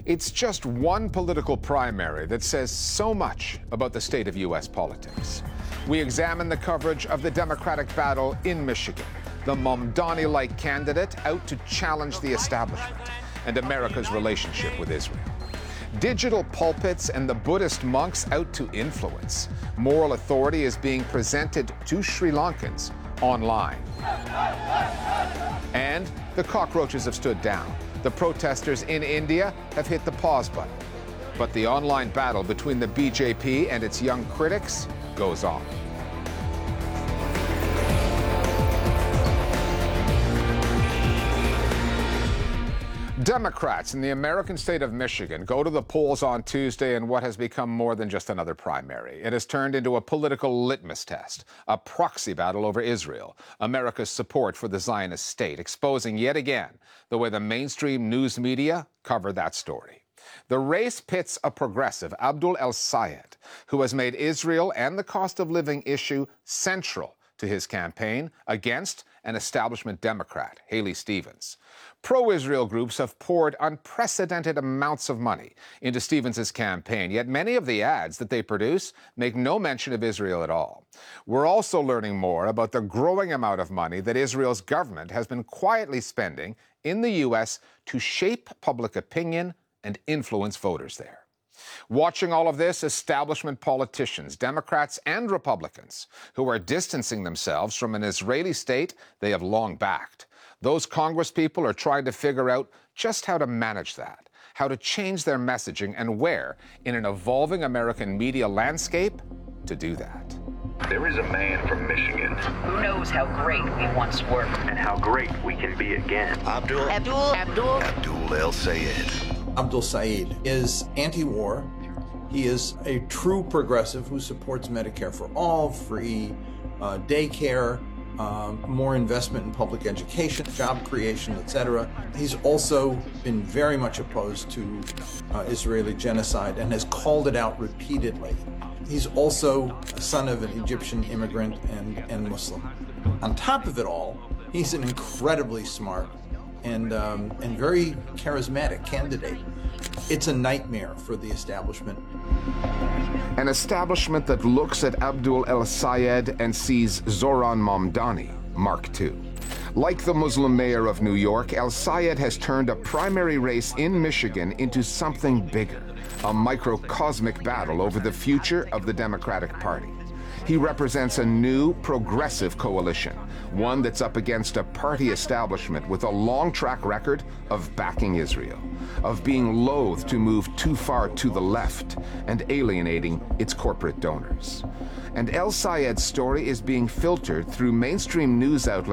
It's just one political primary that says so much about the state of U.S. politics. We examine the coverage of the Democratic battle in Michigan, the Mamdani-like candidate out to challenge the establishment, and America's relationship with Israel. Digital pulpits and the Buddhist monks out to influence. Moral authority is being presented to Sri Lankans online. And the cockroaches have stood down. The protesters in India have hit the pause button. But the online battle between the BJP and its young critics goes on. Democrats in the American state of Michigan go to the polls on Tuesday in what has become more than just another primary. It has turned into a political litmus test, a proxy battle over Israel, America's support for the Zionist state, exposing yet again the way the mainstream news media cover that story. The race pits a progressive, Abdul El-Sayed, who has made Israel and the cost of living issue central to his campaign, against an establishment Democrat, Haley Stevens. Pro-Israel groups have poured unprecedented amounts of money into Stevens' campaign, yet many of the ads that they produce make no mention of Israel at all. We're also learning more about the growing amount of money that Israel's government has been quietly spending in the U.S. to shape public opinion and influence voters there. Watching all of this, establishment politicians, Democrats and Republicans, who are distancing themselves from an Israeli state they have long backed. Those congresspeople are trying to figure out just how to manage that, how to change their messaging, and where, in an evolving American media landscape, to do that. There is a man from Michigan who knows how great we once were and how great we can be again. Abdul El-Sayed. Abdul Sayed is anti-war. He is a true progressive who supports Medicare for all, free daycare, more investment in public education, job creation, etc. He's also been very much opposed to Israeli genocide and has called it out repeatedly. He's also a son of an Egyptian immigrant and Muslim. On top of it all, he's an incredibly smart and very charismatic candidate. It's a nightmare for the establishment. An establishment that looks at Abdul El-Sayed and sees Zohran Mamdani, Mark II. Like the Muslim mayor of New York, El-Sayed has turned a primary race in Michigan into something bigger, a microcosmic battle over the future of the Democratic Party. He represents a new progressive coalition, one that's up against a party establishment with a long track record of backing Israel, of being loath to move too far to the left and alienating its corporate donors. And El-Sayed's story is being filtered through mainstream news outlets